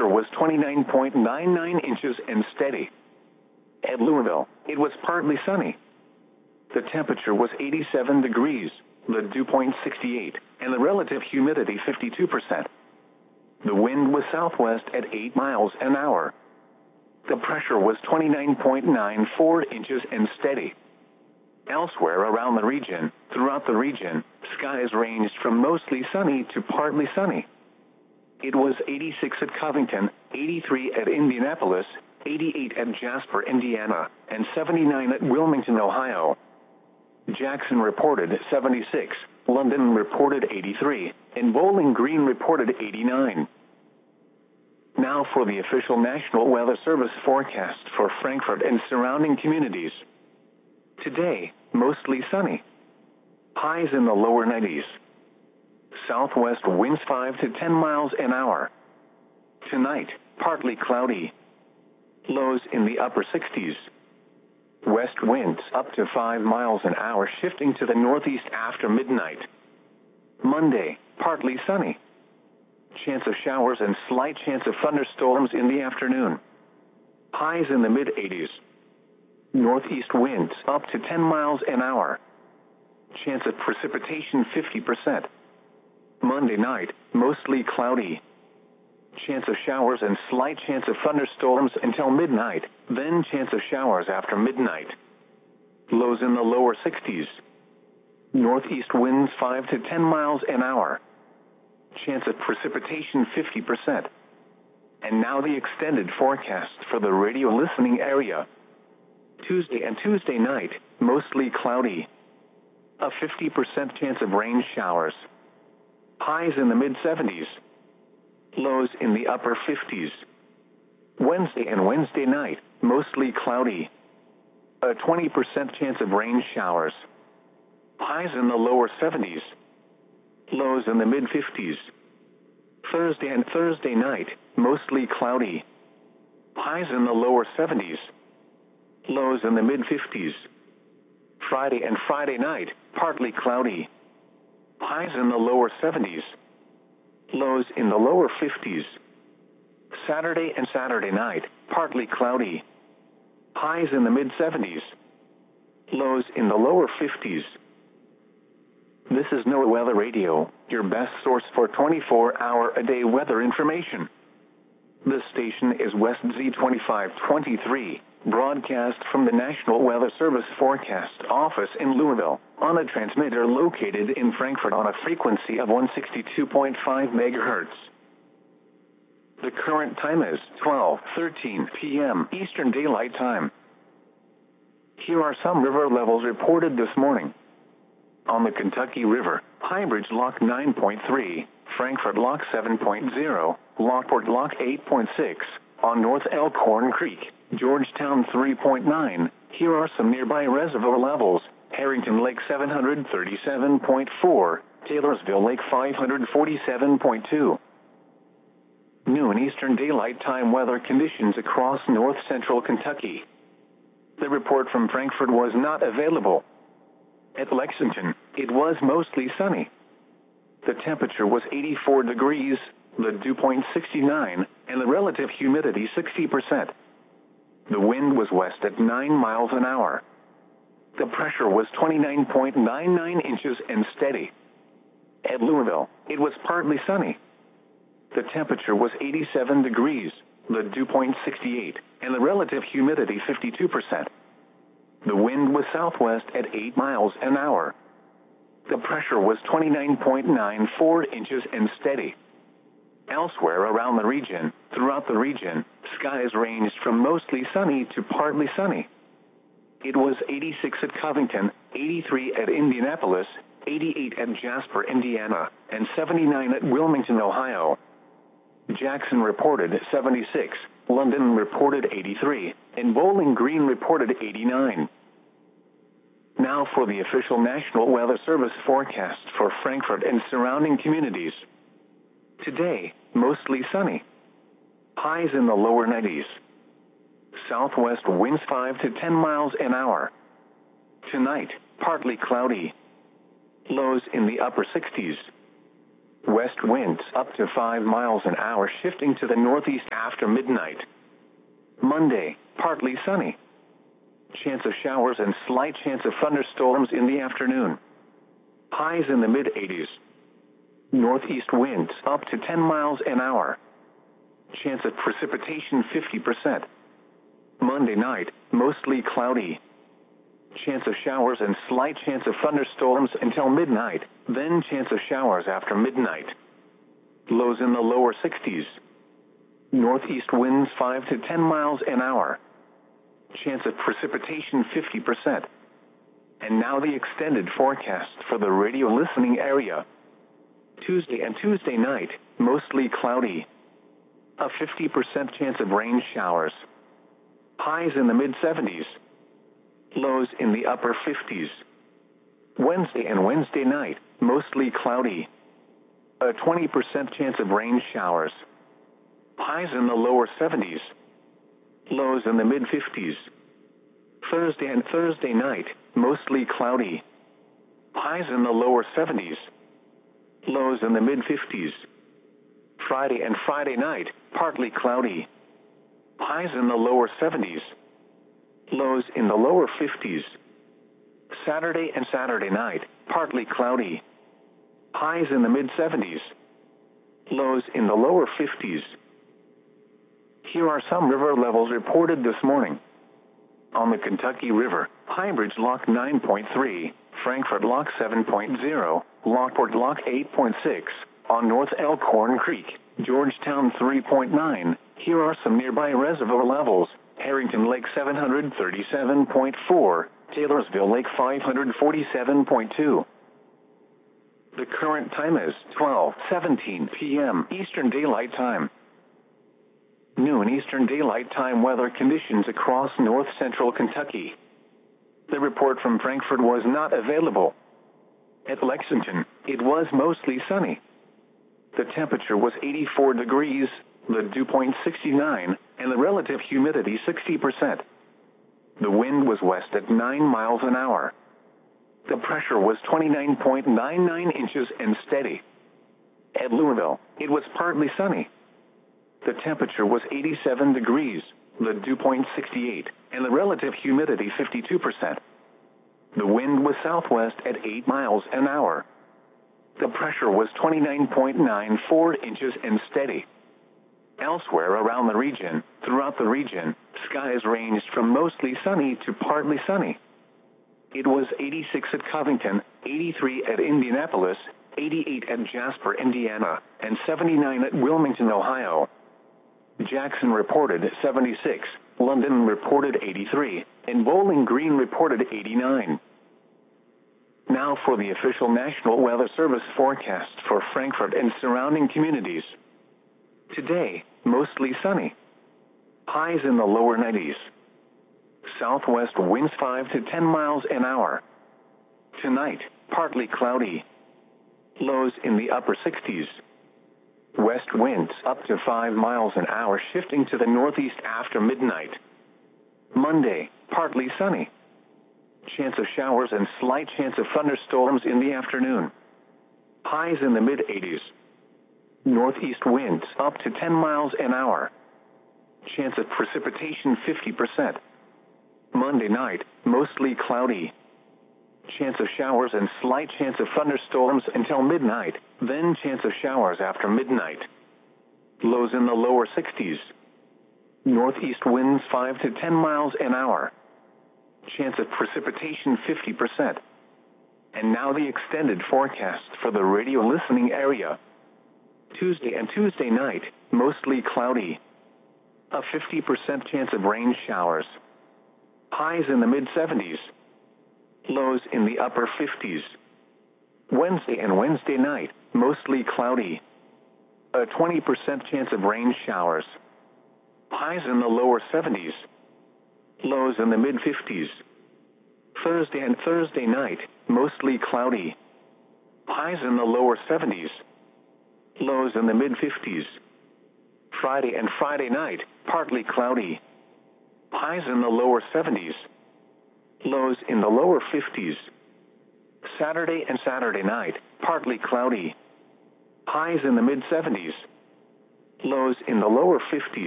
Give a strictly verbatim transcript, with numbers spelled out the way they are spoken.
pressure was twenty-nine point nine nine inches and steady. At Louisville, it was partly sunny. The temperature was eighty-seven degrees, the dew point sixty-eight, and the relative humidity fifty-two percent. The wind was southwest at eight miles an hour. The pressure was twenty-nine point nine four inches and steady. Elsewhere around the region, throughout the region, skies ranged from mostly sunny to partly sunny. It was eighty-six at Covington, eighty-three at Indianapolis, eighty-eight at Jasper, Indiana, and seventy-nine at Wilmington, Ohio. Jackson reported seventy-six, London reported eighty-three, and Bowling Green reported eighty-nine. Now for the official National Weather Service forecast for Frankfort and surrounding communities. Today, mostly sunny. Highs in the lower nineties. Southwest winds five to ten miles an hour. Tonight, partly cloudy. Lows in the upper sixties. West winds up to five miles an hour, shifting to the northeast after midnight. Monday, partly sunny. Chance of showers and slight chance of thunderstorms in the afternoon. Highs in the mid-eighties. Northeast winds up to ten miles an hour. Chance of precipitation fifty percent. Monday night, mostly cloudy. Chance of showers and slight chance of thunderstorms until midnight, then chance of showers after midnight. Lows in the lower sixties. Northeast winds five to ten miles an hour. Chance of precipitation fifty percent. And now the extended forecast for the radio listening area. Tuesday and Tuesday night, mostly cloudy. A fifty percent chance of rain showers. Highs in the mid-seventies. Lows in the upper fifties. Wednesday and Wednesday night, mostly cloudy. A twenty percent chance of rain showers. Highs in the lower seventies. Lows in the mid-fifties. Thursday and Thursday night, mostly cloudy. Highs in the lower seventies. Lows in the mid-fifties. Friday and Friday night, partly cloudy. Highs in the lower seventies. Lows in the lower fifties. Saturday and Saturday night, partly cloudy. Highs in the mid-seventies. Lows in the lower fifties. This is NOAA Weather Radio, your best source for twenty-four hour a day weather information. This station is West Z twenty-five twenty-three, broadcast from the National Weather Service Forecast Office in Louisville, on a transmitter located in Frankfort on a frequency of one sixty-two point five megahertz. The current time is twelve thirteen p m Eastern Daylight Time. Here are some river levels reported this morning. On the Kentucky River, High Bridge Lock nine point three, Frankfort Lock seven point zero, Lockport Lock eight point six, on North Elkhorn Creek, Georgetown three point nine. Here are some nearby reservoir levels. Harrington Lake seven hundred thirty-seven point four, Taylorsville Lake five hundred forty-seven point two. Noon Eastern Daylight Time weather conditions across north central Kentucky. The report from Frankfort was not available. At Lexington, it was mostly sunny. The temperature was eighty-four degrees, the dew point sixty-nine, and the relative humidity sixty percent. The wind was west at nine miles an hour. The pressure was twenty-nine point nine nine inches and steady. At Louisville, it was partly sunny. The temperature was eighty-seven degrees, the dew point sixty-eight, and the relative humidity fifty-two percent. The wind was southwest at eight miles an hour. The pressure was twenty-nine point nine four inches and steady. Elsewhere around the region, throughout the region, skies ranged from mostly sunny to partly sunny. It was eighty-six at Covington, eighty-three at Indianapolis, eighty-eight at Jasper, Indiana, and seventy-nine at Wilmington, Ohio. Jackson reported seventy-six, London reported eighty-three, and Bowling Green reported eighty-nine. Now for the official National Weather Service forecast for Frankfort and surrounding communities. Today, mostly sunny. Highs in the lower nineties. Southwest winds five to ten miles an hour. Tonight, partly cloudy. Lows in the upper sixties. West winds up to five miles an hour, shifting to the northeast after midnight. Monday, partly sunny. Chance of showers and slight chance of thunderstorms in the afternoon. Highs in the mid eighties. Northeast winds up to ten miles an hour. Chance of precipitation fifty percent. Monday night, mostly cloudy. Chance of showers and slight chance of thunderstorms until midnight, then chance of showers after midnight. Lows in the lower sixties. Northeast winds five to ten miles an hour. Chance of precipitation fifty percent. And now the extended forecast for the radio listening area. Tuesday and Tuesday night, mostly cloudy. A fifty percent chance of rain showers. Highs in the mid seventies. Lows in the upper fifties. Wednesday and Wednesday night, mostly cloudy. A twenty percent chance of rain showers. Highs in the lower seventies. Lows in the mid fifties. Thursday and Thursday night, mostly cloudy. Highs in the lower seventies. Lows in the mid fifties. Friday and Friday night, partly cloudy. Highs in the lower seventies. Lows in the lower fifties. Saturday and Saturday night, partly cloudy. Highs in the mid seventies. Lows in the lower fifties. Here are some river levels reported this morning. On the Kentucky River, Highbridge Lock nine point three, Frankfort Lock seven point zero, Lockport Lock eight point six, on North Elkhorn Creek, Georgetown three point nine. Here are some nearby reservoir levels. Harrington Lake seven hundred thirty-seven point four, Taylorsville Lake five hundred forty-seven point two. The current time is twelve seventeen p m Eastern Daylight Time. Noon Eastern Daylight Time weather conditions across north central Kentucky. The report from Frankfort was not available. At Lexington, it was mostly sunny. The temperature was eighty-four degrees, the dew point sixty-nine, and the relative humidity sixty percent. The wind was west at nine miles an hour. The pressure was twenty-nine point nine nine inches and steady. At Louisville, it was partly sunny. The temperature was eighty-seven degrees, the dew point sixty-eight, and the relative humidity fifty-two percent. The wind was southwest at eight miles an hour. The pressure was twenty-nine point nine four inches and steady. Elsewhere around the region, throughout the region, skies ranged from mostly sunny to partly sunny. It was eighty-six at Covington, eighty-three at Indianapolis, eighty-eight at Jasper, Indiana, and seventy-nine at Wilmington, Ohio. Jackson reported seventy-six, London reported eighty-three, and Bowling Green reported eighty-nine. Now for the official National Weather Service forecast for Frankfort and surrounding communities. Today, mostly sunny. Highs in the lower nineties. Southwest winds five to ten miles an hour. Tonight, partly cloudy. Lows in the upper sixties. West winds up to five miles an hour, shifting to the northeast after midnight. Monday, partly sunny. Chance of showers and slight chance of thunderstorms in the afternoon. Highs in the mid eighties. Northeast winds up to ten miles an hour. Chance of precipitation fifty percent. Monday night, mostly cloudy. Chance of showers and slight chance of thunderstorms until midnight, then chance of showers after midnight. Lows in the lower sixties. Northeast winds five to ten miles an hour. Chance of precipitation fifty percent. And now the extended forecast for the radio listening area. Tuesday and Tuesday night, mostly cloudy. A fifty percent chance of rain showers. Highs in the mid seventies. Lows in the upper fifties. Wednesday and Wednesday night, mostly cloudy. A twenty percent chance of rain showers. Highs in the lower seventies. Lows in the mid fifties. Thursday and Thursday night, mostly cloudy. Highs in the lower seventies. Lows in the mid fifties. Friday and Friday night, partly cloudy. Highs in the lower seventies. Lows in the lower fifties. Saturday and Saturday night, partly cloudy. Highs in the mid seventies. Lows in the lower fifties.